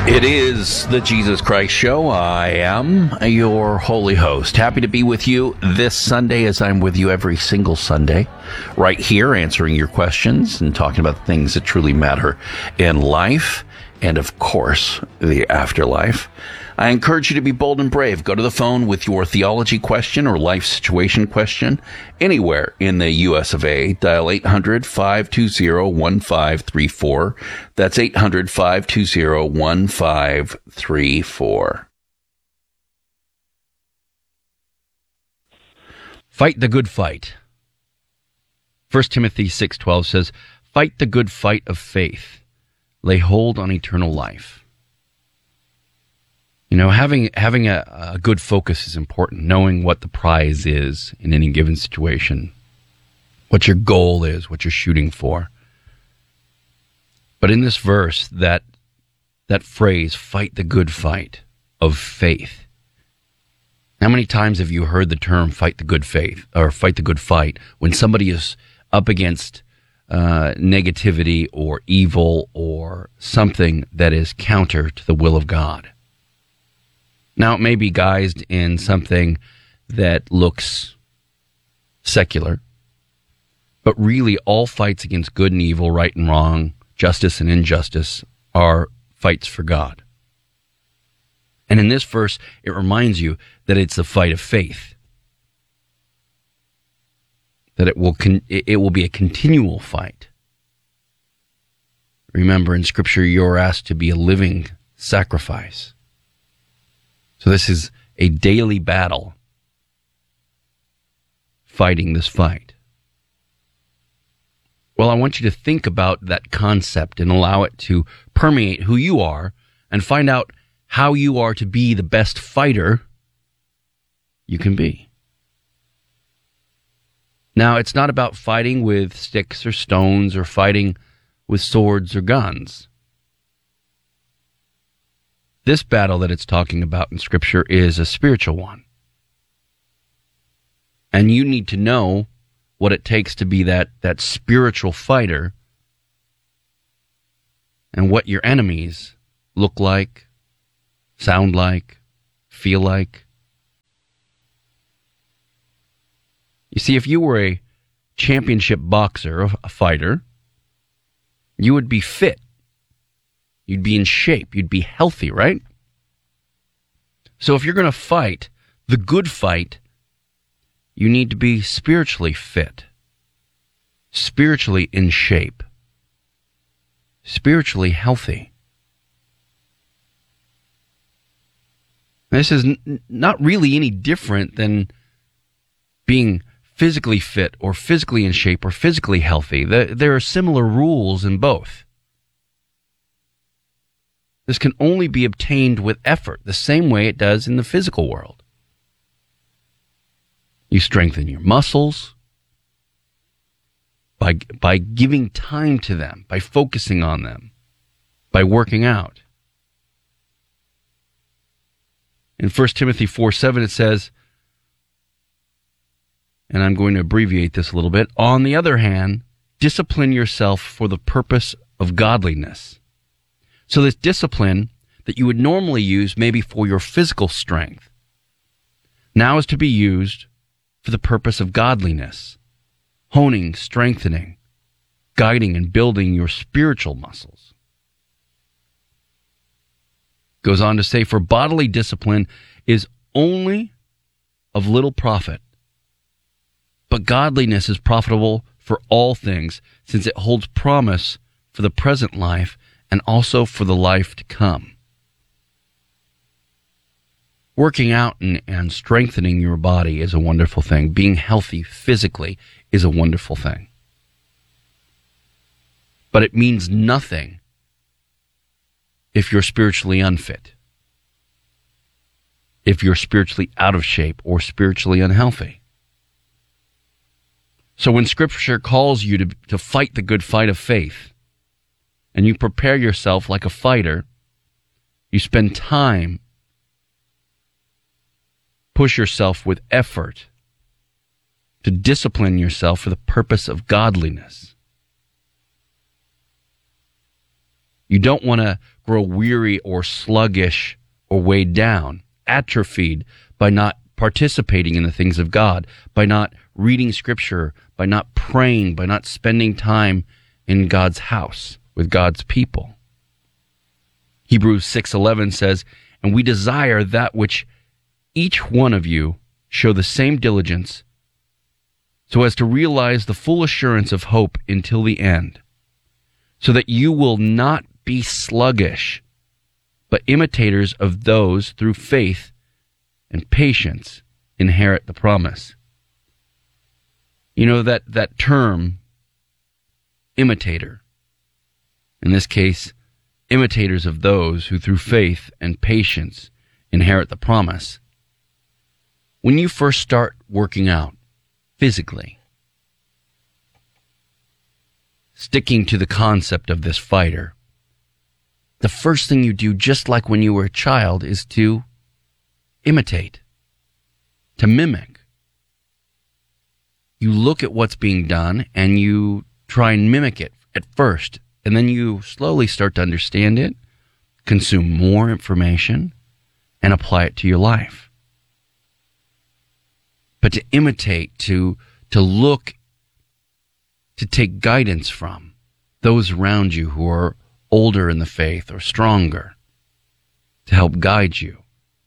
It is the Jesus Christ Show. I am your holy host. Happy to be with you this Sunday, as I'm with you every single Sunday, right here answering your questions and talking about things that truly matter in life and, of course, the afterlife. I encourage you to be bold and brave. Go to the phone with your theology question or life situation question anywhere in the U.S. of A. Dial 800-520-1534. That's 800-520-1534. Fight the good fight. 1 Timothy 6:12 says, "Fight the good fight of faith. Lay hold on eternal life." You know, having a good focus is important, knowing what the prize is in any given situation, what your goal is, what you're shooting for. But in this verse, that phrase, fight the good fight of faith. How many times have you heard the term fight the good faith or fight the good fight when somebody is up against negativity or evil or something that is counter to the will of God? Now, it may be guised in something that looks secular, but really all fights against good and evil, right and wrong, justice and injustice are fights for God. And in this verse, it reminds you that it's a fight of faith, that it will be a continual fight. Remember, in Scripture, you're asked to be a living sacrifice. So this is a daily battle, fighting this fight. Well, I want you to think about that concept and allow it to permeate who you are and find out how you are to be the best fighter you can be. Now, it's not about fighting with sticks or stones or fighting with swords or guns. This battle that it's talking about in Scripture is a spiritual one. And you need to know what it takes to be that spiritual fighter and what your enemies look like, sound like, feel like. You see, if you were a championship boxer, a fighter, you would be fit. You'd be in shape. You'd be healthy, right? So if you're going to fight the good fight, you need to be spiritually fit, spiritually in shape, spiritually healthy. This is not really any different than being physically fit or physically in shape or physically healthy. There are similar rules in both. This can only be obtained with effort, the same way it does in the physical world. You strengthen your muscles by giving time to them, by focusing on them, by working out. In 1 Timothy 4:7 it says, and I'm going to abbreviate this a little bit, "On the other hand, discipline yourself for the purpose of godliness." So this discipline that you would normally use maybe for your physical strength now is to be used for the purpose of godliness, honing, strengthening, guiding, and building your spiritual muscles. Goes on to say, "For bodily discipline is only of little profit, but godliness is profitable for all things, since it holds promise for the present life and also for the life to come." Working out and strengthening your body is a wonderful thing. Being healthy physically is a wonderful thing. But it means nothing if you're spiritually unfit, if you're spiritually out of shape or spiritually unhealthy. So when Scripture calls you to fight the good fight of faith, and you prepare yourself like a fighter, you spend time, push yourself with effort to discipline yourself for the purpose of godliness. You don't want to grow weary or sluggish or weighed down, atrophied by not participating in the things of God, by not reading Scripture, by not praying, by not spending time in God's house with God's people. Hebrews 6:11 says, "And we desire that which each one of you show the same diligence, so as to realize the full assurance of hope until the end, so that you will not be sluggish, but imitators of those through faith and patience inherit the promise." You know, that term, imitator, in this case, imitators of those who through faith and patience inherit the promise. When you first start working out physically, sticking to the concept of this fighter, the first thing you do, just like when you were a child, is to imitate, to mimic. You look at what's being done and you try and mimic it at first, and then you slowly start to understand it, consume more information, and apply it to your life. But to imitate, to look, to take guidance from those around you who are older in the faith or stronger, to help guide you.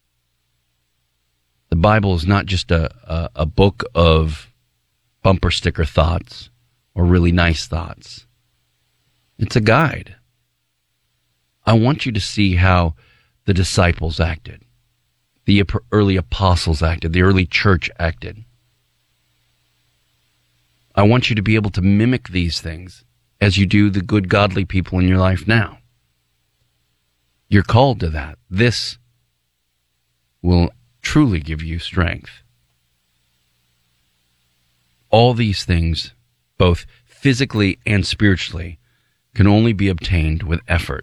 The Bible is not just a book of bumper sticker thoughts or really nice thoughts. It's a guide. I want you to see how the disciples acted, the early apostles acted, the early church acted. I want you to be able to mimic these things as you do the good, godly people in your life now. You're called to that. This will truly give you strength. All these things, both physically and spiritually, can only be obtained with effort.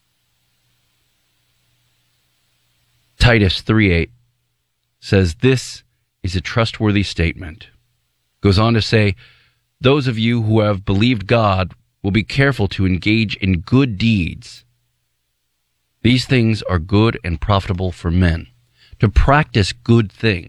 Titus 3:8 says this is a trustworthy statement. Goes on to say, "Those of you who have believed God will be careful to engage in good deeds. These things are good and profitable for men." To practice good things